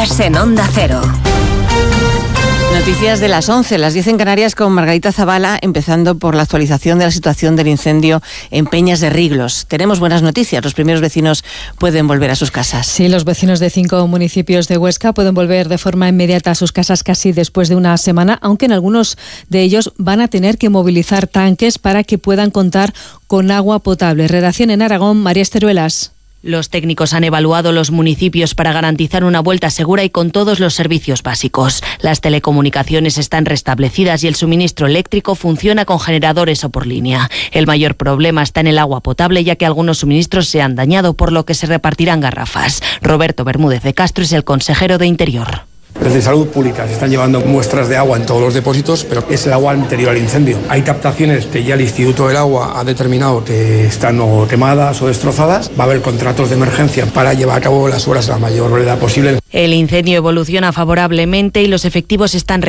Noticias en Onda Cero. Noticias de las 11, las 10 en Canarias, con Margarita Zavala, empezando por la actualización de la situación del incendio en Peñas de Riglos. Tenemos buenas noticias, los primeros vecinos pueden volver a sus casas. Sí, los vecinos de 5 municipios de Huesca pueden volver de forma inmediata a sus casas casi después de una semana, aunque en algunos de ellos van a tener que movilizar tanques para que puedan contar con agua potable. Redacción en Aragón, María Esteruelas. Los técnicos han evaluado los municipios para garantizar una vuelta segura y con todos los servicios básicos. Las telecomunicaciones están restablecidas y el suministro eléctrico funciona con generadores o por línea. El mayor problema está en el agua potable, ya que algunos suministros se han dañado, por lo que se repartirán garrafas. Roberto Bermúdez de Castro es el consejero de Interior. Desde Salud Pública se están llevando muestras de agua en todos los depósitos, pero es el agua anterior al incendio. Hay captaciones que ya el Instituto del Agua ha determinado que están o quemadas o destrozadas. Va a haber contratos de emergencia para llevar a cabo las obras a la mayor brevedad posible. El incendio evoluciona favorablemente y los efectivos están